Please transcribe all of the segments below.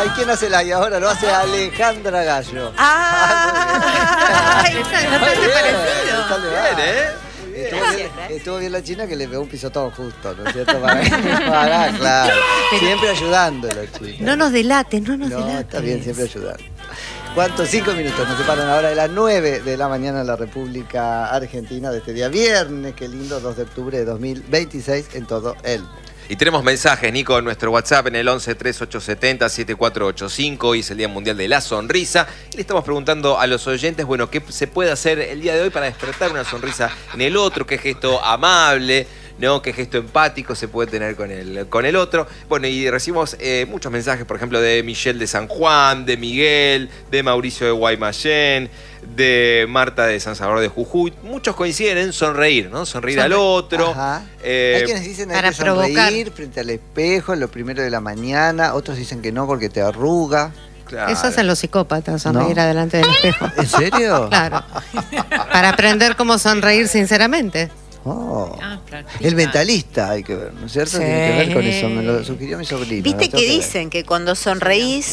¿quién hace la? Y ahora lo hace Alejandra Gallo. ¡Ay! Es bastante parecido. Estuvo bien la China que le pegó un pisotón justo, ¿no es cierto? Para, claro. Siempre ayudándolo, China. No nos delates, no nos No, delates. está bien, siempre ayudando. ¿Cuántos? 5 minutos nos separan ahora de las 9 de la mañana en la República Argentina de este día viernes. Qué lindo, 2 de octubre de 2026 en todo el mundo. Y tenemos mensajes, Nico, en nuestro WhatsApp en el 11 3870 7485. Hoy es el Día Mundial de la Sonrisa. Y le estamos preguntando a los oyentes, bueno, ¿qué se puede hacer el día de hoy para despertar una sonrisa en el otro? ¿Qué gesto amable? ¿No? ¿Qué gesto empático se puede tener con el otro? Bueno, y recibimos muchos mensajes, por ejemplo, de Michelle de San Juan, de Miguel, de Mauricio de Guaymallén, de Marta de San Salvador de Jujuy. Muchos coinciden en sonreír, ¿no? Sonreír al otro. Ajá. Hay quienes dicen hay que sonreír frente al espejo en lo primero de la mañana. Otros dicen que no porque te arruga. Claro. Eso hacen los psicópatas, sonreír adelante del espejo. ¿En serio? Claro. Para aprender cómo sonreír sinceramente. Oh. El Mentalista hay que ver, ¿no es cierto? Sí. Tiene que ver con eso, me lo sugirió mi sobrino. Viste que dicen que cuando sonreís,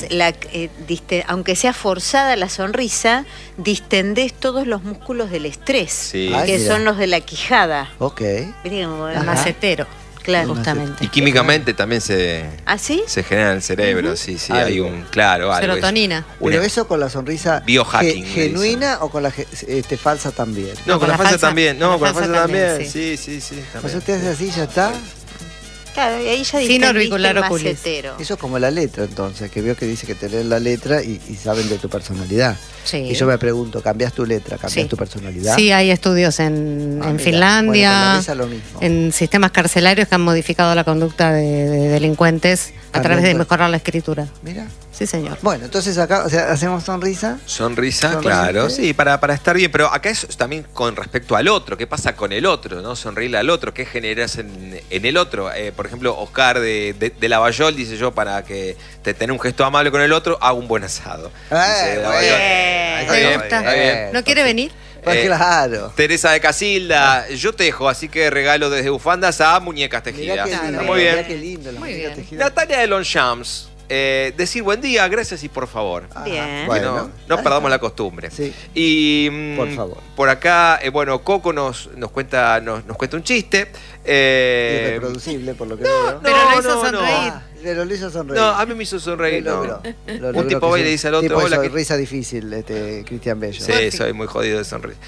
aunque sea forzada la sonrisa, distendés todos los músculos del estrés, Sí. que mira. son los de la quijada. Ok. Viste como- El macetero. Claro. Justamente. Y químicamente también ¿Ah, sí? se genera en el cerebro, sí, Algo. hay un, claro, algo. Serotonina. Pero eso con la sonrisa Biohacking, le genuina o con la falsa también. No, con la falsa también, no, con la falsa también, sí. sí, Pues también. usted hace así, ya está. Claro, y ahí ya Sin distendiste orbicular el oculis. macetero. Eso es como la letra, entonces, que veo que dice que te leen la letra y saben de tu personalidad. Sí. Y yo me pregunto, ¿cambias tu letra? ¿Cambias Sí. tu personalidad? Sí, hay estudios en Ah, mira. Finlandia, Bueno, con la risa lo mismo. en sistemas carcelarios que han modificado la conducta de delincuentes a través de Cambiando. mejorar la escritura. Mira. Sí, señor. Bueno, entonces acá, o sea, hacemos sonrisa. Sonrisa, Sonrisa, claro, ¿sí? sí, para estar bien, pero acá es también con respecto al otro, ¿qué pasa con el otro, no? Sonreírle al otro, ¿qué generas en el otro? Por ejemplo, Oscar de Lavallol dice yo, para que tener un gesto amable con el otro, hago un buen asado. Dice Lavallol. Está ¿Te bien, gusta? está bien. ¿No quiere venir? Pues claro. Teresa de Casilda, yo tejo, así que regalo desde bufandas a muñecas Mirá tejidas. qué lindo, Muy bien. mirá qué lindo. las Muy muñecas bien. tejidas. Natalia de Longchamps, decir buen día, gracias y por favor. Ajá, Bien. Que Bueno, no perdamos la costumbre. Sí. Y Por favor. por acá, bueno, Coco nos cuenta un chiste. Irreproducible, por lo que veo. Pero lo hizo sonreír. Pero lo hizo sonreír. No, a mí me hizo sonreír. Lo No. logró. Lo Un logró tipo que va y sí. le dice al otro, Tipo hola, eso, que- risa difícil, Cristian Bello. Sí, soy muy jodido de sonreír.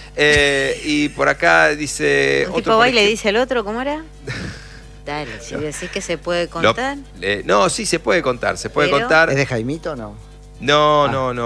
Y por acá dice... Un otro, tipo por va y le ejemplo- dice al otro, ¿cómo era? Dale, si decís que se puede Lo- contar. no, sí, se puede contar, se puede Pero- contar. ¿Es de Jaimito o no? No.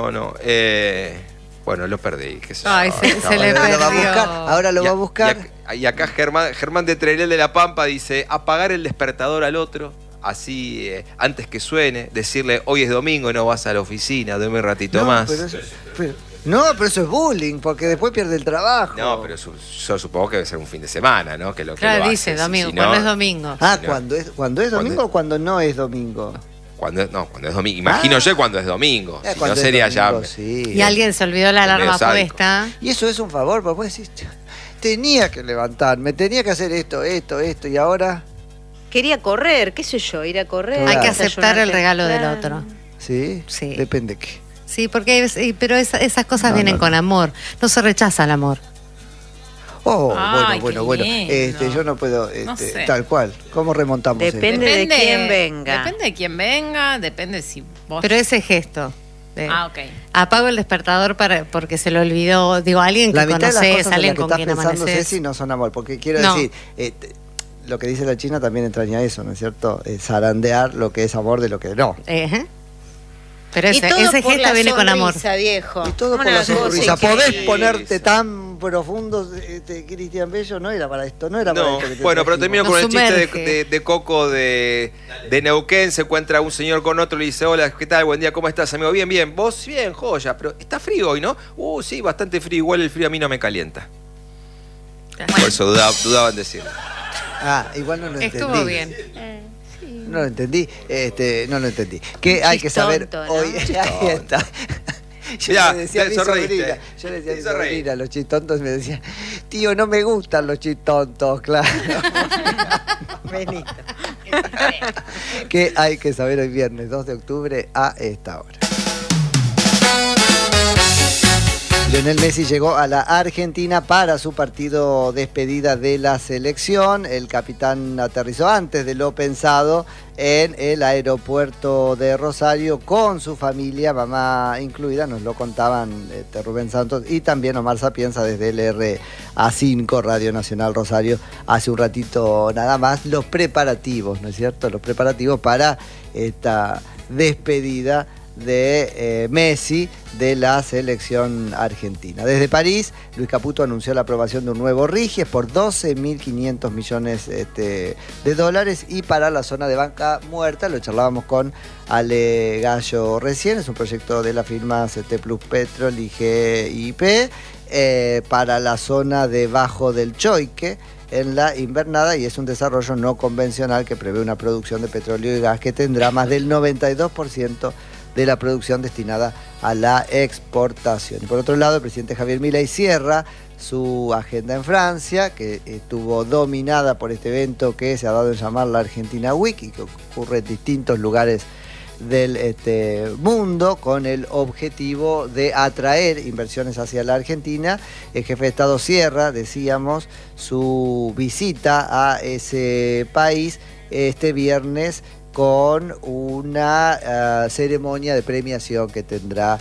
Bueno, lo perdí. Qué sé yo. Ay, se le Ahora lo va a perdió. buscar. Ahora lo va a buscar. Y acá Germán de Trelel de la Pampa dice, apagar el despertador al otro, así antes que suene, decirle, hoy es domingo, no vas a la oficina, duerme un ratito más. Pero eso es bullying, porque después pierde el trabajo. No, pero yo supongo que debe ser un fin de semana, ¿no? Que lo que Claro, lo dice hace. domingo, Si no, cuando es domingo. Ah, si no- cuando es domingo o cuando no es domingo. cuando es domingo. Imagino yo cuando es domingo. Si Cuando no es sería domingo, ya... sí. Y alguien se olvidó la alarma medio sádico. puesta. Y eso es un favor, porque vos decís, tenía que levantarme, tenía que hacer esto, y ahora, Quería correr, qué sé yo, ir a correr. Claro. Hay que desayunar aceptar el regalo del temprano. otro. ¿sí? Sí. Depende qué. Sí, porque pero esas cosas No, vienen no. con amor. No se rechaza el amor. Oh, Ay, bueno. qué lindo. Yo no puedo, No sé. tal cual. ¿Cómo remontamos Depende de quién venga. Depende de quién venga, depende si vos... Pero ese gesto. de ok. apago el despertador porque se lo olvidó. Digo, alguien que La mitad de las conoces, cosas en alguien las que con estás quien pensando, amaneces. Ceci, no son amor, porque quiero No. decir, lo que dice la China también entraña eso, ¿no es cierto? Zarandear lo que es amor de lo que no. Pero Y ese todo por gesto la viene con amor. sonrisa, viejo. Y todo por Una la cosa sonrisa. increíble. Podés ponerte tan profundo, Cristian Bello, no era para esto, no era para No, esto. que te bueno, pero termino Nos con el chiste sumerge. de Coco de Neuquén. Se encuentra un señor con otro y le dice, hola, ¿qué tal? Buen día, ¿cómo estás, amigo? Bien, bien. ¿Vos? Bien, joya. Pero está frío hoy, ¿no? Sí, bastante frío. Igual el frío a mí no me calienta. Por eso dudaba en decirlo. Ah, igual no lo entendí. Estuvo bien. No lo entendí, no lo entendí. Que hay que saber Chistonto, ¿no? hoy. Ahí está. Yo Mirá, le decía a mi sonreíste. sobrina, yo le decía a mi Sí, sonreí. sobrina, los chistontos, me decía, tío, no me gustan los chistontos, claro. Benito. ¿Qué hay que saber hoy viernes 2 de octubre a esta hora? Lionel Messi llegó a la Argentina para su partido despedida de la selección. El capitán aterrizó antes de lo pensado en el aeropuerto de Rosario con su familia, mamá incluida, nos lo contaban Rubén Santos y también Omar Sapienza desde el RA5, Radio Nacional Rosario, hace un ratito nada más. Los preparativos, ¿no es cierto? Los preparativos para esta despedida de Messi de la selección argentina. Desde París, Luis Caputo anunció la aprobación de un nuevo RIGIES por 12.500 millones de dólares y para la zona de banca muerta, lo charlábamos con Ale Gallo recién, es un proyecto de la firma CT Plus Petrol y GIP para la zona debajo del Choique en la invernada, y es un desarrollo no convencional que prevé una producción de petróleo y gas que tendrá más del 92% de la producción destinada a la exportación. Y por otro lado, el presidente Javier Milei cierra su agenda en Francia, que estuvo dominada por este evento que se ha dado en llamar la Argentina Week y que ocurre en distintos lugares del mundo con el objetivo de atraer inversiones hacia la Argentina. El jefe de Estado cierra, decíamos, su visita a ese país este viernes con una ceremonia de premiación que tendrá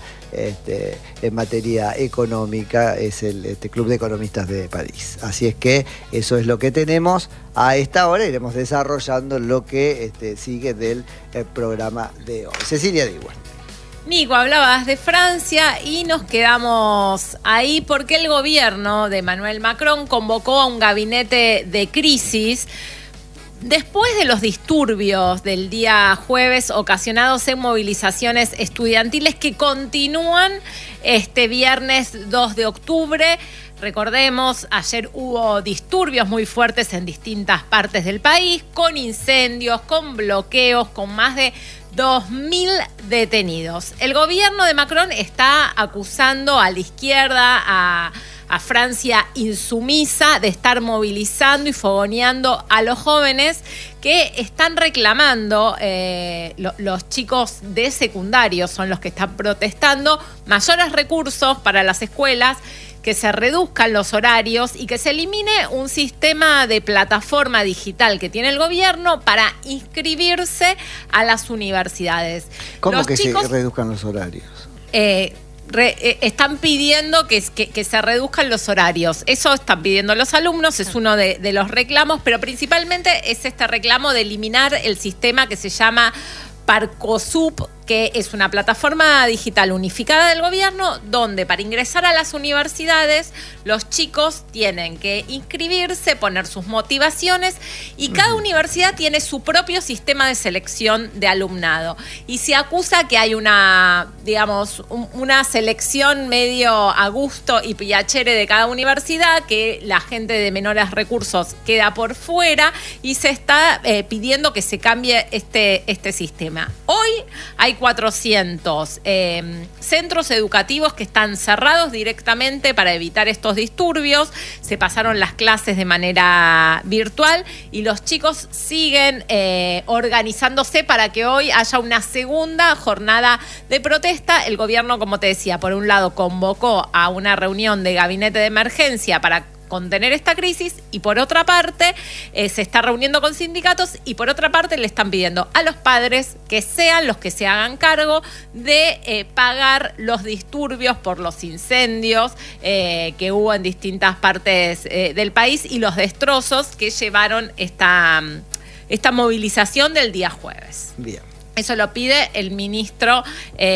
en materia económica, es el Club de Economistas de París. Así es que eso es lo que tenemos a esta hora. Iremos desarrollando lo que sigue del programa de hoy. Cecilia Diwan. Nico, hablabas de Francia y nos quedamos ahí porque el gobierno de Emmanuel Macron convocó a un gabinete de crisis después de los disturbios del día jueves ocasionados en movilizaciones estudiantiles que continúan este viernes 2 de octubre. Recordemos, ayer hubo disturbios muy fuertes en distintas partes del país, con incendios, con bloqueos, con más de 2.000 detenidos. El gobierno de Macron está acusando a la izquierda, a Francia insumisa, de estar movilizando y fogoneando a los jóvenes que están reclamando, los chicos de secundario son los que están protestando, mayores recursos para las escuelas, que se reduzcan los horarios y que se elimine un sistema de plataforma digital que tiene el gobierno para inscribirse a las universidades. ¿Cómo los que chicos, se reduzcan los horarios? Están pidiendo que se reduzcan los horarios. Eso están pidiendo los alumnos, es uno de los reclamos, pero principalmente es este reclamo de eliminar el sistema que se llama Parcosup, que es una plataforma digital unificada del gobierno, donde para ingresar a las universidades los chicos tienen que inscribirse, poner sus motivaciones y cada universidad tiene su propio sistema de selección de alumnado. Y se acusa que hay una selección medio a gusto y piacere de cada universidad, que la gente de menores recursos queda por fuera y se está pidiendo que se cambie este sistema. Hoy hay 400 centros educativos que están cerrados directamente para evitar estos disturbios. Se pasaron las clases de manera virtual y los chicos siguen organizándose para que hoy haya una segunda jornada de protesta. El gobierno, como te decía, por un lado convocó a una reunión de gabinete de emergencia para contener esta crisis y por otra parte se está reuniendo con sindicatos y por otra parte le están pidiendo a los padres que sean los que se hagan cargo de pagar los disturbios por los incendios que hubo en distintas partes del país y los destrozos que llevaron esta movilización del día jueves. Bien. Eso lo pide el ministro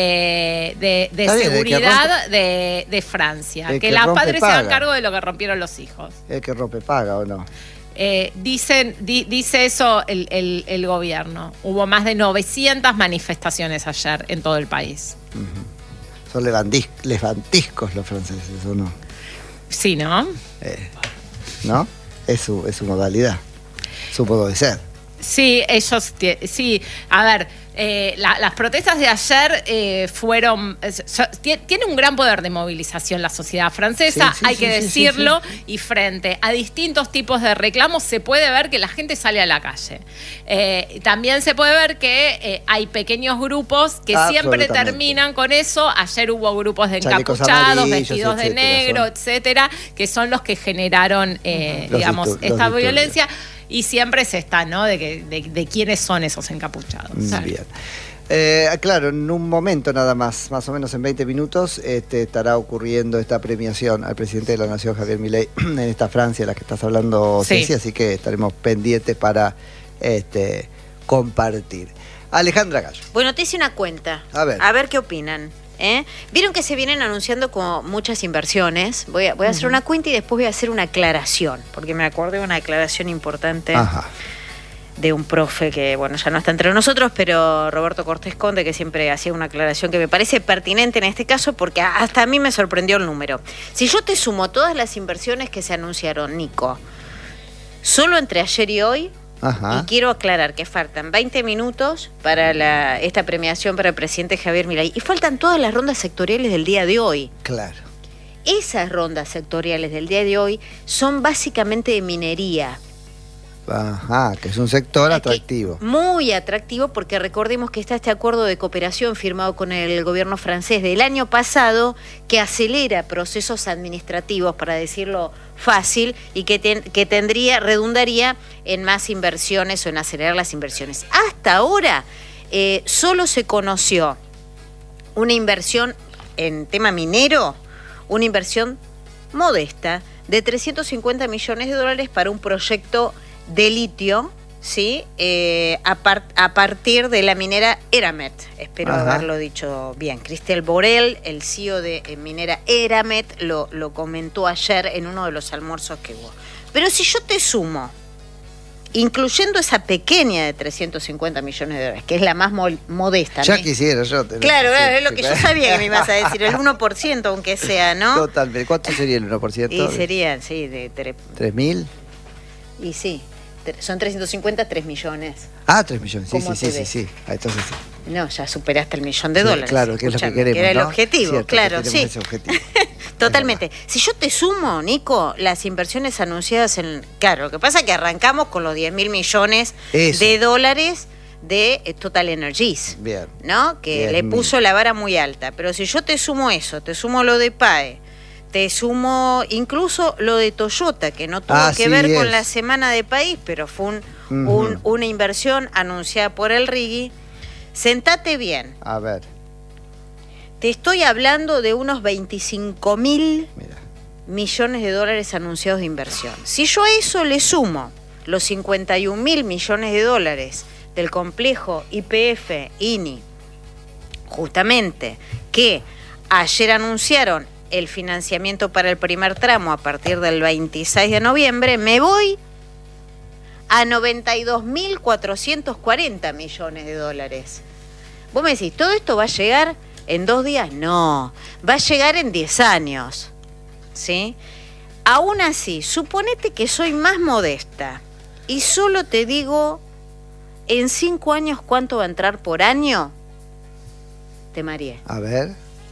de Seguridad de Francia. Que los padres se hagan cargo de lo que rompieron los hijos. El que rompe paga, ¿o no? Dice eso el gobierno. Hubo más de 900 manifestaciones ayer en todo el país. Uh-huh. Son levantiscos los franceses, ¿o no? Sí, ¿no? ¿No? Es su modalidad, su modo de ser. Sí, ellos, sí, a ver, las protestas de ayer fueron, tiene un gran poder de movilización la sociedad francesa, hay que decirlo, y frente a distintos tipos de reclamos se puede ver que la gente sale a la calle. También se puede ver que hay pequeños grupos que siempre terminan con eso. Ayer hubo grupos de encapuchados, vestidos de negro, etcétera, que son los que generaron, digamos, esta violencia. Y siempre se está, ¿no? De quiénes son esos encapuchados. Bien. Claro, en un momento nada más o menos en 20 minutos, estará ocurriendo esta premiación al presidente de la Nación, Javier Milei, en esta Francia de la que estás hablando, Ceci, así que estaremos pendientes para compartir. Alejandra Gallo. Bueno, te hice una cuenta. A ver qué opinan. Vieron que se vienen anunciando como muchas inversiones. Voy a hacer una cuenta y después voy a hacer una aclaración, porque me acordé de una declaración importante de un profe que, bueno, ya no está entre nosotros, pero Roberto Cortés Conde, que siempre hacía una aclaración que me parece pertinente en este caso, porque hasta a mí me sorprendió el número. Si yo te sumo todas las inversiones que se anunciaron, Nico, solo entre ayer y hoy, y quiero aclarar que faltan 20 minutos para esta premiación para el presidente Javier Milei, y faltan todas las rondas sectoriales del día de hoy. Claro. Esas rondas sectoriales del día de hoy son básicamente de minería. Que es un sector atractivo. Muy atractivo, porque recordemos que está este acuerdo de cooperación firmado con el gobierno francés del año pasado, que acelera procesos administrativos, para decirlo fácil, y que redundaría en más inversiones o en acelerar las inversiones. Hasta ahora solo se conoció una inversión en tema minero, una inversión modesta de 350 millones de dólares para un proyecto de litio, ¿sí? A partir de la minera Eramet. Espero haberlo dicho bien. Christel Borel, el CEO de minera Eramet, lo comentó ayer en uno de los almuerzos que hubo. Pero si yo te sumo, incluyendo esa pequeña de 350 millones de dólares, que es la más modesta. Ya quisiera yo tener. Claro, es lo que yo sabía que me ibas a decir, el 1%, aunque sea, ¿no? Totalmente. ¿Cuánto sería el 1%? Y serían, sí, de... ¿3.000? Y sí. Son 350, 3 millones. 3 millones, sí. Entonces sí. No, ya superaste el $1 millón. Claro, que es lo que queremos, que era el ¿no? objetivo, Cierto, claro, sí. ese objetivo. Totalmente. Si yo te sumo, Nico, las inversiones anunciadas Claro, lo que pasa es que arrancamos con los 10.000 millones de dólares de Total Energies. Bien. ¿No? Que le puso la vara muy alta. Pero si yo te sumo eso, te sumo lo de PAE, te sumo incluso lo de Toyota, que no tuvo que ver con la Semana de País, pero fue una inversión anunciada por el RIGI. Sentate bien. A ver. Te estoy hablando de unos 25.000 millones de dólares anunciados de inversión. Si yo a eso le sumo los 51.000 millones de dólares del complejo YPF INI, justamente, que ayer anunciaron el financiamiento para el primer tramo a partir del 26 de noviembre, me voy a 92.440 millones de dólares. Vos me decís, ¿todo esto va a llegar en 2 días? No, va a llegar en 10 años, ¿sí? Aún así, suponete que soy más modesta y solo te digo, en 5 años, ¿cuánto va a entrar por año? Te mareé. A ver.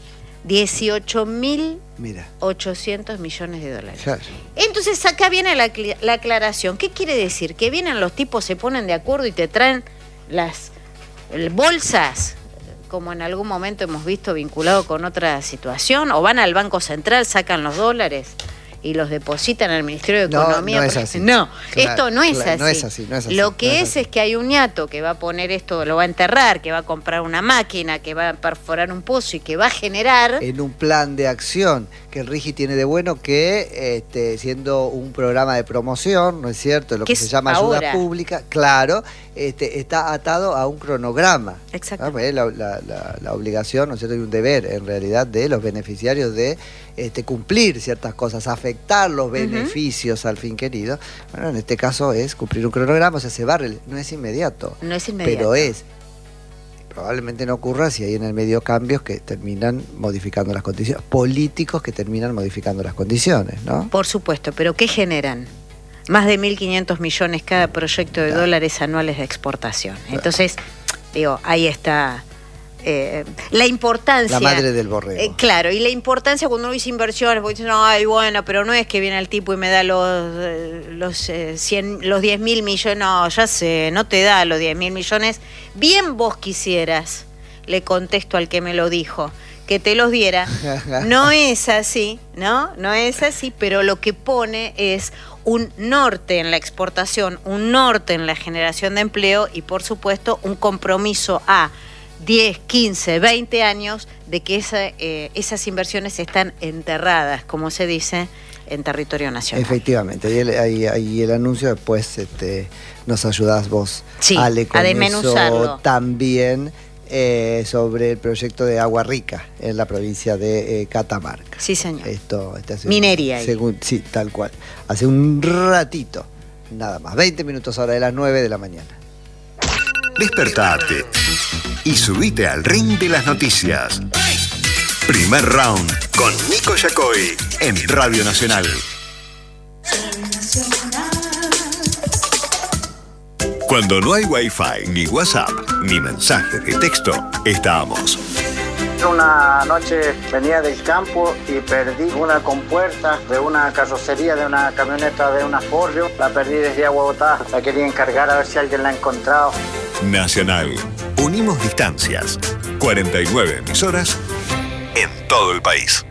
18.800 millones de dólares. Claro. Entonces acá viene la aclaración. ¿Qué quiere decir? Que vienen los tipos, se ponen de acuerdo y te traen las bolsas, como en algún momento hemos visto vinculado con otra situación, o van al Banco Central, sacan los dólares y los depositan al Ministerio de Economía. No es así. No, claro, esto no es así. No es así. Lo que es que hay un ñato que va a poner esto, lo va a enterrar, que va a comprar una máquina, que va a perforar un pozo y que va a generar... En un plan de acción que el RIGI tiene de bueno, que siendo un programa de promoción, ¿no es cierto? Lo que se llama ayuda pública, claro, está atado a un cronograma. Exacto. ¿No? La obligación, ¿no es cierto? Y un deber, en realidad, de los beneficiarios de cumplir ciertas cosas, afectar los beneficios al fin querido. Bueno, en este caso es cumplir un cronograma, o sea, se va, no es inmediato. No es inmediato. Pero probablemente no ocurra si hay en el medio cambios que terminan modificando las condiciones, políticos que terminan modificando las condiciones, ¿no? Por supuesto, pero ¿qué generan? Más de 1.500 millones cada proyecto de dólares anuales de exportación. Entonces, digo, ahí está la importancia. La madre del borrego. Claro, y la importancia cuando uno dice inversiones, porque dicen, ay, bueno, pero no es que viene el tipo y me da los 10.000 millones. No, ya sé, no te da los 10.000 millones. Bien vos quisieras, le contesto al que me lo dijo, que te los diera. No es así, ¿no? No es así, pero lo que pone es un norte en la exportación, un norte en la generación de empleo y, por supuesto, un compromiso a 10, 15, 20 años de que esas inversiones están enterradas, como se dice, en territorio nacional. Efectivamente, ahí el anuncio, después nos ayudás vos, sí, Ale, con a desmenuzarlo. eso también. Sobre el proyecto de Agua Rica en la provincia de Catamarca. Sí, señor. Esto minería. Sí, tal cual. Hace un ratito, nada más. 20 minutos ahora de las 9 de la mañana. Despertate y subite al ring de las noticias. Primer round con Nico Yacoy en Radio Nacional. Cuando no hay Wi-Fi, ni WhatsApp, ni mensaje de texto, estamos. Una noche venía del campo y perdí una compuerta de una carrocería de una camioneta de una Ford. La perdí desde Agua Botada. La quería encargar a ver si alguien la ha encontrado. Nacional. Unimos distancias. 49 emisoras en todo el país.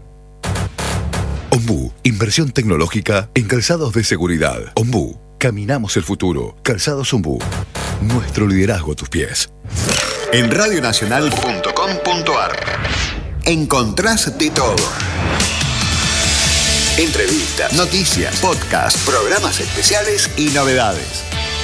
Ombú. Inversión tecnológica en calzados de seguridad. Ombú. Caminamos el futuro. Calzados Ombú. Nuestro liderazgo a tus pies. En radionacional.com.ar encontrás de todo. Entrevistas, noticias, podcasts, programas especiales y novedades.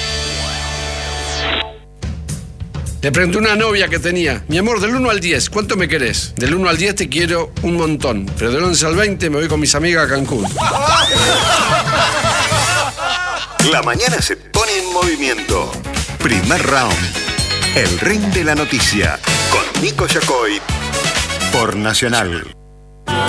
Le pregunté a una novia que tenía: mi amor, del 1 al 10, ¿cuánto me querés? Del 1 al 10 te quiero un montón, pero del 11 al 20 me voy con mis amigas a Cancún. La mañana se pone en movimiento. Primer round. El ring de la noticia. Con Nico Yacoy. Por Nacional.